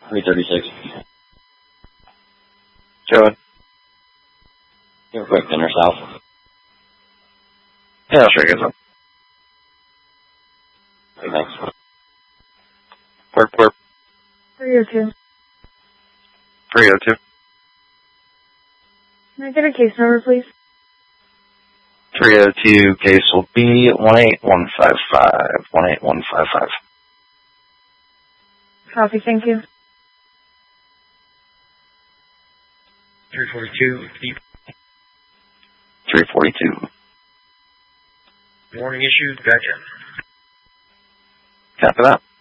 336. Joey. You're quick, dinner south. Yeah, I'll show you guys up. Okay, thanks. Work. 302. 302. Can I get a case number, please? 302 case will be 18155. 18155. Copy, thank you. 342. 342. Warning issued. Gotcha. Copy that.